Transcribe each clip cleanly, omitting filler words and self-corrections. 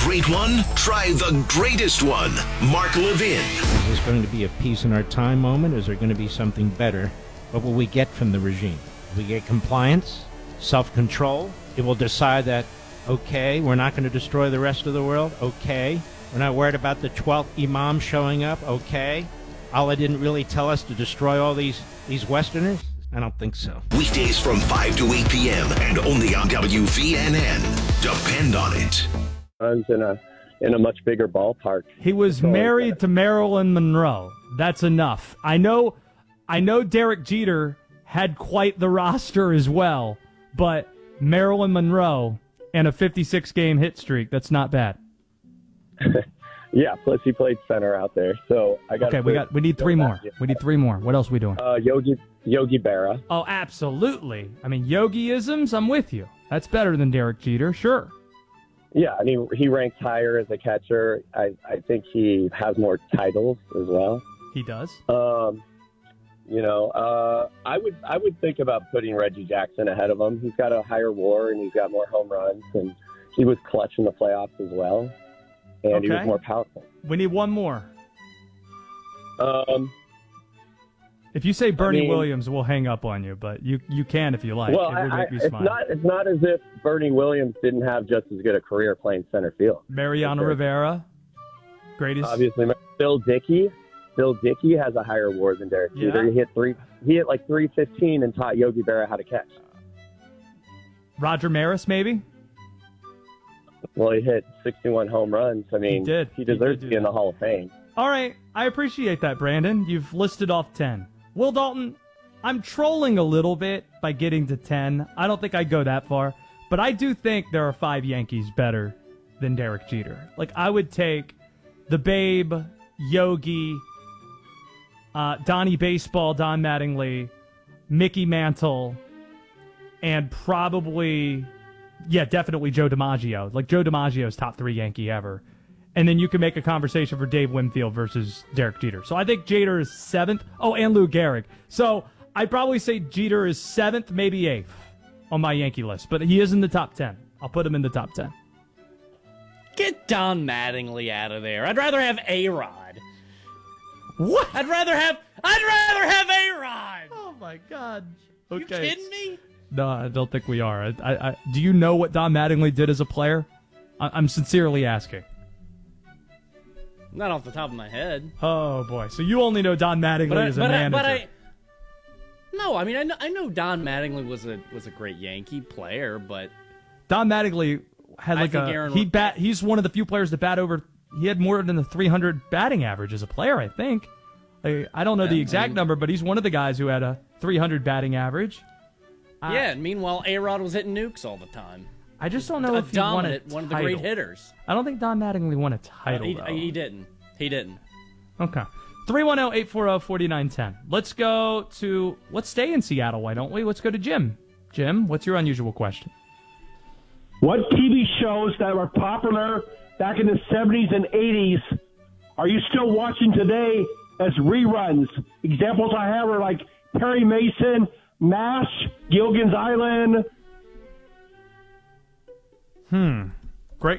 great one? Try the greatest one. Mark Levin. Is this going to be a peace in our time moment, or is there going to be something better? What will we get from the regime? We get compliance, self-control. It will decide that, okay, we're not going to destroy the rest of the world. Okay. We're not worried about the 12th imam showing up. Okay. Allah didn't really tell us to destroy all these Westerners? I don't think so. Weekdays from 5 to 8 p.m. and only on WVNN. Depend on it. In a much bigger ballpark. He was married to Marilyn Monroe. That's enough. I know Derek Jeter had quite the roster as well, but Marilyn Monroe and a 56-game hit streak, that's not bad. Yeah, plus he played center out there. So I got. Okay, we need three more. We need three more. What else are we doing? Yogi Berra. Oh, absolutely. I mean, Yogi-isms, I'm with you. That's better than Derek Jeter, sure. Yeah, I mean, he ranks higher as a catcher. I think he has more titles as well. He does. I would think about putting Reggie Jackson ahead of him. He's got a higher WAR and he's got more home runs, and he was clutch in the playoffs as well. And he was more powerful. We need one more. If you say Bernie Williams, we'll hang up on you, but you can if you like. Well, it would make me smile. It's not as if Bernie Williams didn't have just as good a career playing center field. Mariano Rivera, greatest. Obviously, Bill Dickey. Bill Dickey has a higher WAR than Derek Jeter. He hit like 315 and taught Yogi Berra how to catch. Roger Maris, maybe? Well, he hit 61 home runs. I mean, he deserves to be in the Hall of Fame. All right. I appreciate that, Brandon. You've listed off 10. Will Dalton, I'm trolling a little bit by getting to 10. I don't think I'd go that far. But I do think there are 5 Yankees better than Derek Jeter. Like, I would take the Babe, Yogi, Donnie Baseball, Don Mattingly, Mickey Mantle, and probably, definitely Joe DiMaggio. Like, Joe DiMaggio's top 3 Yankee ever. And then you can make a conversation for Dave Winfield versus Derek Jeter. So I think Jeter is 7th. Oh, and Lou Gehrig. So I'd probably say Jeter is 7th, maybe 8th on my Yankee list. But he is in the top 10. I'll put him in the top 10. Get Don Mattingly out of there. I'd rather have A-Rod. What? I'd rather have A-Rod. Oh, my God. Okay. You kidding me? No, I don't think we are. Do you know what Don Mattingly did as a player? I'm sincerely asking. Not off the top of my head. Oh, boy. So you only know Don Mattingly as a manager. I know Don Mattingly was a great Yankee player, but Don Mattingly had he's one of the few players to bat over. He had more than a 300 batting average as a player, I think. I don't know the exact number, but he's one of the guys who had a 300 batting average. And meanwhile, A-Rod was hitting nukes all the time. I just don't know if he won a title. One of the great hitters. I don't think Don Mattingly won a title, though. He didn't. Okay. 310-840-4910. Let's stay in Seattle, why don't we? Let's go to Jim. Jim, what's your unusual question? What TV shows that were popular back in the 70s and 80s are you still watching today as reruns? Examples I have are like Perry Mason, MASH, Gilligan's Island. Great.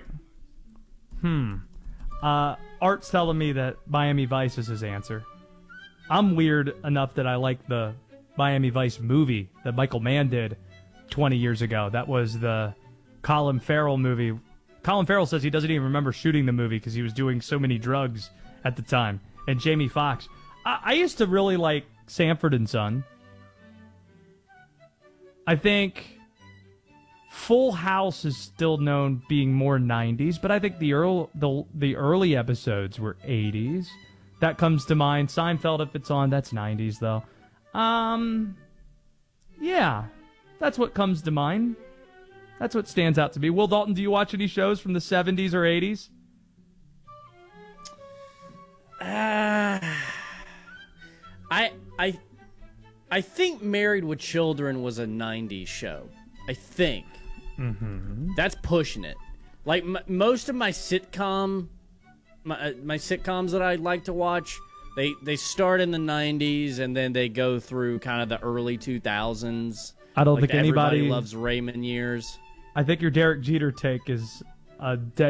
Art's telling me that Miami Vice is his answer. I'm weird enough that I like the Miami Vice movie that Michael Mann did 20 years ago. That was the Colin Farrell movie. Colin Farrell says he doesn't even remember shooting the movie because he was doing so many drugs at the time. And Jamie Foxx. I used to really like Sanford and Son. I think Full House is still known being more 90s, but I think the early episodes were 80s. That comes to mind. Seinfeld, if it's on, that's 90s, though. Yeah, that's what comes to mind. That's what stands out to me. Will Dalton, do you watch any shows from the 70s or 80s? I think Married with Children was a 90s show. I think. Mm-hmm. That's pushing it. Like, most of my sitcoms that I like to watch, they start in the 90s and then they go through kind of the early 2000s. I don't think Everybody anybody Loves Raymond years. I think your Derek Jeter take is a dead